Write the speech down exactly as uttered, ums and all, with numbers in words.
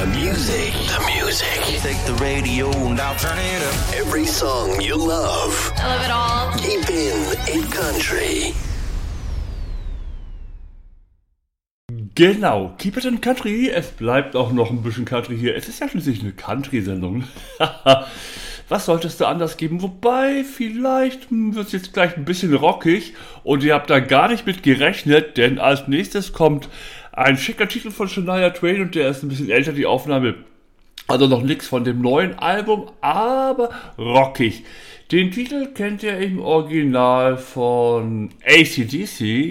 The music. The music. Take the radio and I'll turn it up. Every song you love. I love it all. Keep in it country. Genau, Keep It in Country. Es bleibt auch noch ein bisschen Country hier. Es ist ja schließlich eine Country-Sendung. Was solltest du anders geben? Wobei, vielleicht wird es jetzt gleich ein bisschen rockig und ihr habt da gar nicht mit gerechnet, denn als nächstes kommt ein schicker Titel von Shania Twain und der ist ein bisschen älter, die Aufnahme. Also noch nichts von dem neuen Album, aber rockig. Den Titel kennt ihr im Original von A C D C.